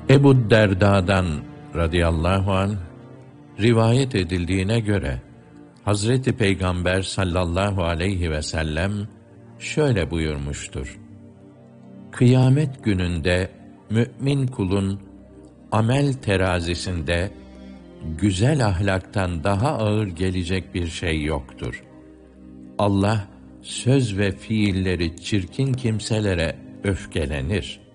Ebu Derda'dan radıyallahu anh rivayet edildiğine göre Hazreti Peygamber sallallahu aleyhi ve sellem şöyle buyurmuştur: Kıyamet gününde mümin kulun amel terazisinde güzel ahlaktan daha ağır gelecek bir şey yoktur. Allah söz ve fiilleri çirkin kimselere öfkelenir.